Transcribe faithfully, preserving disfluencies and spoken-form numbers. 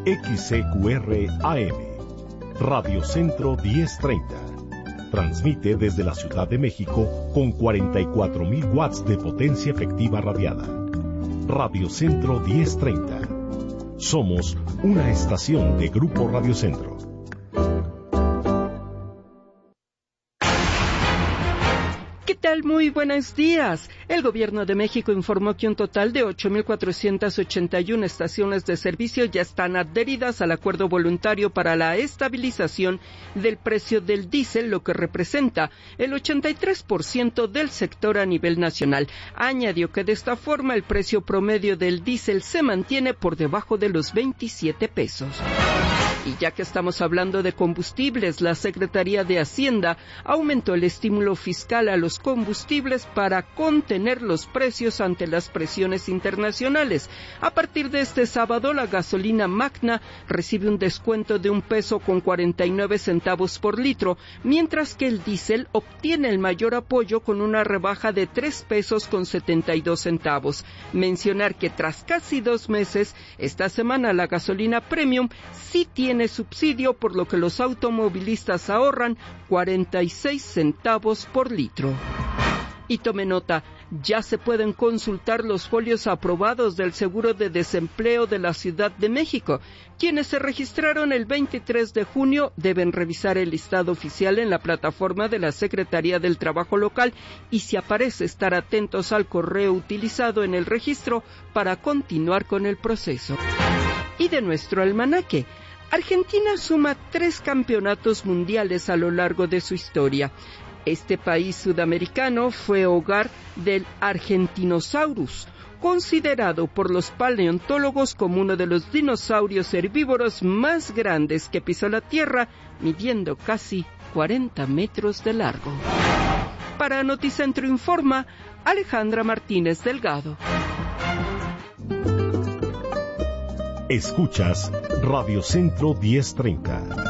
X C Q R A M, Radio Centro diez treinta. Transmite desde la Ciudad de México con cuarenta y cuatro mil watts de potencia efectiva radiada. Radio Centro diez treinta. Somos una estación de Grupo Radio Centro. ¿Qué tal? Muy buenos días. El Gobierno de México informó que un total de ocho mil cuatrocientas ochenta y una estaciones de servicio ya están adheridas al acuerdo voluntario para la estabilización del precio del diésel, lo que representa el ochenta y tres por ciento del sector a nivel nacional. Añadió que de esta forma el precio promedio del diésel se mantiene por debajo de los veintisiete pesos. Y ya que estamos hablando de combustibles, la Secretaría de Hacienda aumentó el estímulo fiscal a los combustibles para contener los precios ante las presiones internacionales. A partir de este sábado, la gasolina Magna recibe un descuento de un peso con cuarenta y nueve centavos por litro, mientras que el diésel obtiene el mayor apoyo con una rebaja de tres pesos con setenta y dos centavos. Mencionar que tras casi dos meses, esta semana la gasolina premium sí tiene tiene subsidio, por lo que los automovilistas ahorran cuarenta y seis centavos por litro. Y tome nota, ya se pueden consultar los folios aprobados del Seguro de Desempleo de la Ciudad de México. Quienes se registraron el veintitrés de junio deben revisar el listado oficial en la plataforma de la Secretaría del Trabajo local y, si aparece, estar atentos al correo utilizado en el registro para continuar con el proceso. Y de nuestro almanaque, Argentina suma tres campeonatos mundiales a lo largo de su historia. Este país sudamericano fue hogar del Argentinosaurus, considerado por los paleontólogos como uno de los dinosaurios herbívoros más grandes que pisó la Tierra, midiendo casi cuarenta metros de largo. Para Noticentro Informa, Alejandra Martínez Delgado. Escuchas Radio Centro diez treinta.